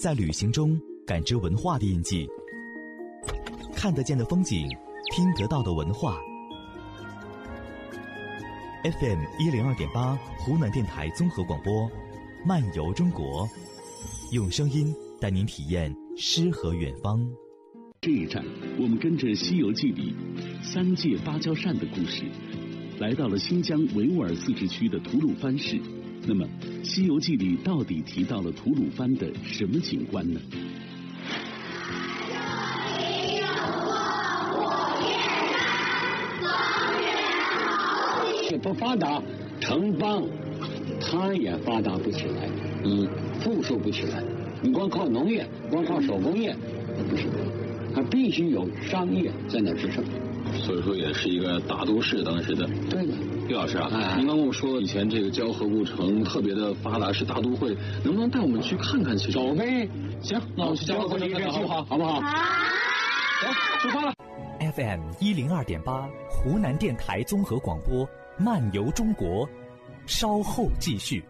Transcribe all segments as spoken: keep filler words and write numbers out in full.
在旅行中感知文化的印记，看得见的风景，听得到的文化。F M 一零二点八，湖南电台综合广播，漫游中国，用声音带您体验诗和远方。 这一站，我们跟着《西游记》里三借芭蕉扇的故事，来到了新疆维吾尔自治区的吐鲁番市。那么，《西游记》里到底提到了吐鲁番的什么景观呢？ 不发达，城邦它也发达不起来，嗯，富庶不起来。你光靠农业，光靠手工业，不是，它必须有商业在那支撑。 所以说，也是一个大都市，当时的。 对的， 李老师啊，哎、您刚跟我说以前这个交河故城特别的发达，是大都会，能不能带我们去看看？其实走呗， 行，那我们去交河故城看看， 计划好不好？ 走，出发了。 F M 一零二点八，湖南电台综合广播，漫游中国，稍后继续。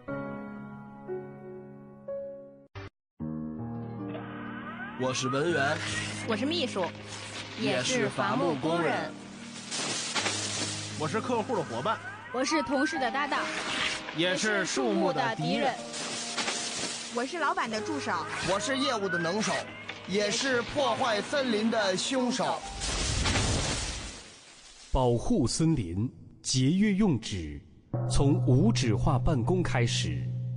我是文员， 我是秘书，也是伐木工人。 我是客户的伙伴， 我是同事的搭档， 也是树木的敌人。 我是老板的助手， 我是业务的能手，也是破坏森林的凶手。 保护森林，节约用纸，从无纸化办公开始。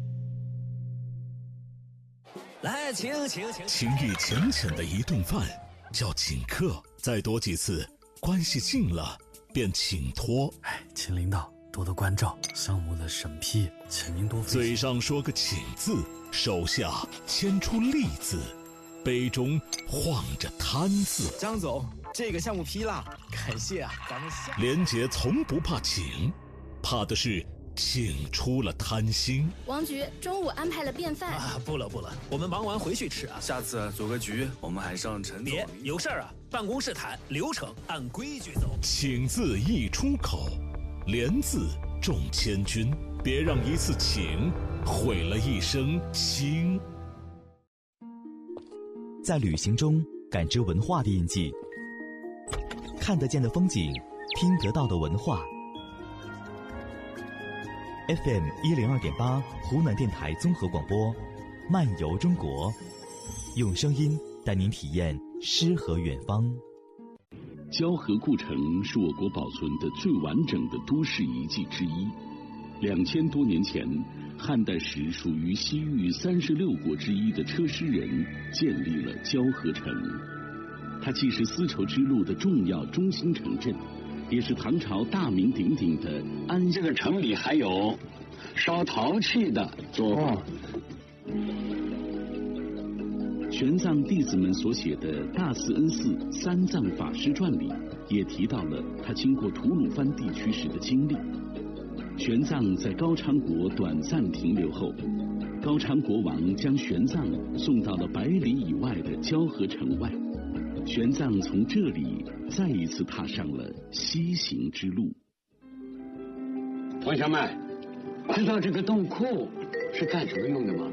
来，请请请， 情谊浅浅的一顿饭叫请客，再多几次，关系近了便请托。 哎，请领导多多关照，项目的审批，请您多费心。 嘴上说个请字，手下牵出利字，杯中晃着贪字。 张总，这个项目批了，感谢啊，咱们下。 连杰从不怕请，怕的是请出了贪心。 王局中午安排了便饭啊，不了不了，我们忙完回去吃啊。 下次组个局，我们还上陈总。 别有事儿啊，办公室谈，流程按规矩走。 请字一出口，连字中千军，别让一次请毁了一生心。 在旅行中感知文化的印记，看得见的风景，听得到的文化。F M 一零二点八，湖南电台综合广播，漫游中国，用声音带您体验诗和远方。 交河故城是我国保存的最完整的都市遗迹之一。两千多年前，汉代时属于西域三十六国之一的车师人建立了交河城，它既是丝绸之路的重要中心城镇，也是唐朝大名鼎鼎的安。 这个城里还有烧陶器的作坊。 玄奘弟子们所写的《大慈恩寺三藏法师传》里，也提到了他经过吐鲁番地区时的经历。玄奘在高昌国短暂停留后，高昌国王将玄奘送到了百里以外的交河城外。玄奘从这里再一次踏上了西行之路。 同学们，知道这个洞库是干什么用的吗？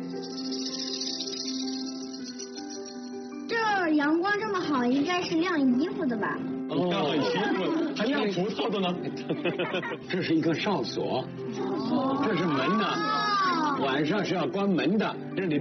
这儿阳光这么好，应该是晾衣服的吧？ 哦，晾衣服，还晾葡萄的呢。这是一个哨所，这是门呢，晚上是要关门的。这里